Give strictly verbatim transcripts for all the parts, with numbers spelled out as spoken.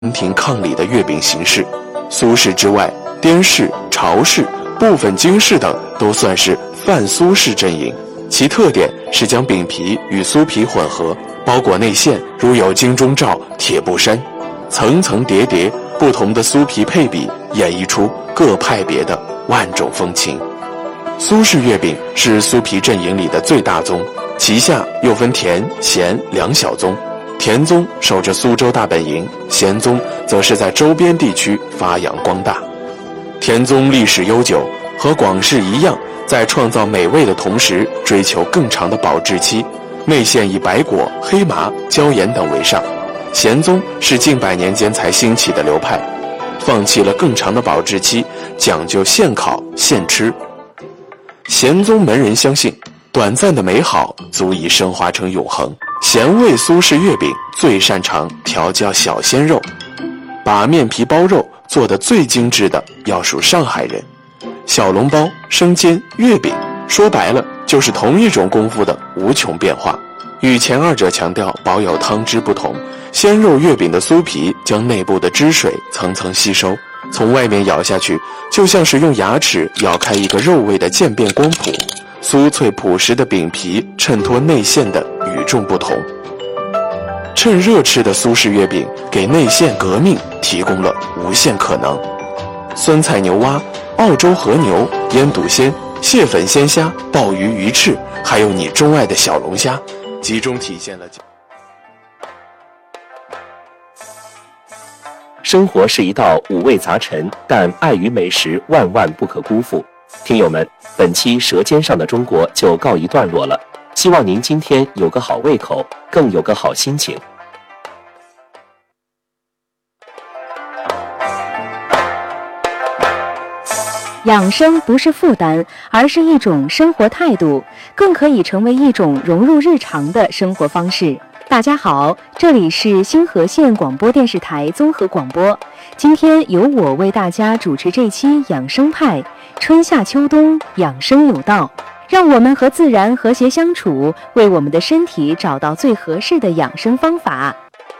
宫廷抗礼的月饼形式。苏式之外，滇式、潮式、部分京式等都算是泛苏式阵营。其特点是将饼皮与酥皮混合，包裹内馅如有京中罩、铁布衫，层层叠叠，不同的酥皮配比演绎出各派别的万种风情。苏式月饼是酥皮阵营里的最大宗，其下又分甜、咸两小宗。甜宗守着苏州大本营，咸宗则是在周边地区发扬光大。甜宗历史悠久，和广式一样，在创造美味的同时追求更长的保质期，内馅以白果、黑麻、椒盐等为上。咸宗是近百年间才兴起的流派，放弃了更长的保质期，讲究现烤现吃。咸宗门人相信，短暂的美好足以升华成永恒。咸味苏式月饼最擅长调教小鲜肉，把面皮包肉做得最精致的要数上海人。小笼包、生煎、月饼，说白了就是同一种功夫的无穷变化。与前二者强调保有汤汁不同，鲜肉月饼的酥皮将内部的汁水层层吸收，从外面咬下去，就像是用牙齿咬开一个肉味的渐变光谱。酥脆朴实的饼皮衬托内馅的与众不同。趁热吃的苏式月饼给内馅革命提供了无限可能。酸菜牛蛙、澳洲和牛、腌笃鲜、蟹粉鲜虾、鲍鱼鱼翅，还有你钟爱的小龙虾，集中体现了。 生活是一道五味杂陈，但爱与美食万万不可辜负。听友们，本期《舌尖上的中国》就告一段落了，希望您今天有个好胃口，更有个好心情。 养生不是负担，而是一种生活态度，更可以成为一种融入日常的生活方式。大家好，这里是星河县广播电视台综合广播，今天由我为大家主持这期养生派，春夏秋冬养生有道，让我们和自然和谐相处，为我们的身体找到最合适的养生方法。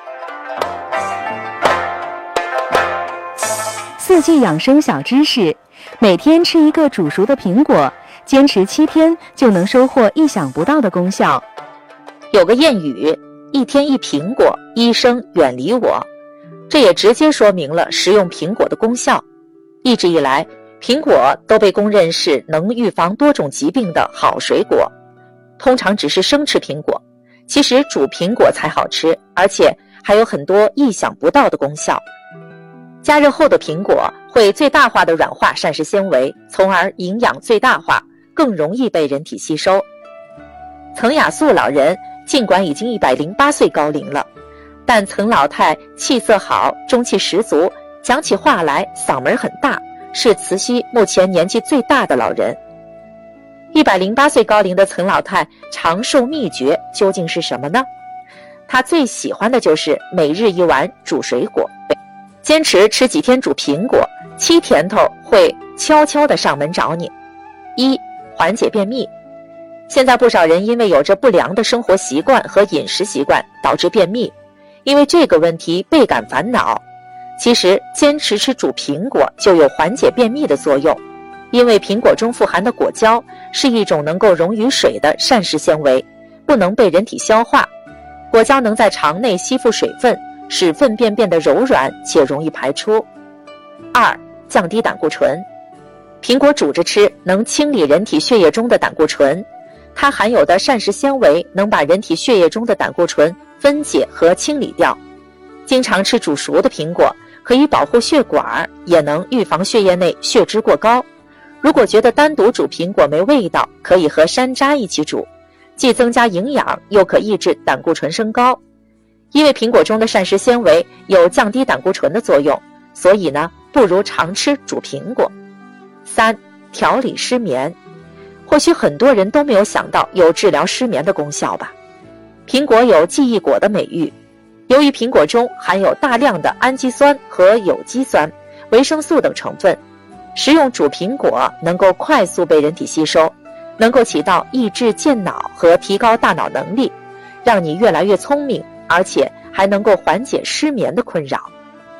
四季养生小知识，每天吃一个煮熟的苹果，坚持七天就能收获意想不到的功效。 有个谚语，一天一苹果，医生远离我，这也直接说明了食用苹果的功效。一直以来，苹果都被公认是能预防多种疾病的好水果。通常只是生吃苹果，其实煮苹果才好吃，而且还有很多意想不到的功效。加热后的苹果会最大化的软化膳食纤维，从而营养最大化，更容易被人体吸收。岑雅素老人尽管已经一百零八岁高龄了，但岑老太气色好，中气十足，讲起话来嗓门很大，是慈溪目前年纪最大的老人。一百零八岁高龄的岑老太长寿秘诀究竟是什么呢？她最喜欢的就是每日一碗煮水果，坚持吃几天煮苹果，七甜头会悄悄地上门找你。一、缓解便秘。现在不少人因为有着不良的生活习惯和饮食习惯，导致便秘，因为这个问题倍感烦恼。其实坚持吃煮苹果就有缓解便秘的作用，因为苹果中富含的果胶是一种能够溶于水的膳食纤维，不能被人体消化。果胶能在肠内吸附水分，使粪便变得柔软且容易排出。二、降低胆固醇。苹果煮着吃能清理人体血液中的胆固醇，它含有的膳食纤维能把人体血液中的胆固醇分解和清理掉。经常吃煮熟的苹果可以保护血管，也能预防血液内血脂过高。如果觉得单独煮苹果没味道，可以和山楂一起煮，既增加营养，又可抑制胆固醇升高。因为苹果中的膳食纤维有降低胆固醇的作用，所以呢，不如常吃煮苹果。三、调理失眠。或许很多人都没有想到有治疗失眠的功效吧。苹果有记忆果的美誉，由于苹果中含有大量的氨基酸和有机酸、维生素等成分，食用煮苹果能够快速被人体吸收，能够起到抑制健脑和提高大脑能力，让你越来越聪明，而且还能够缓解失眠的困扰。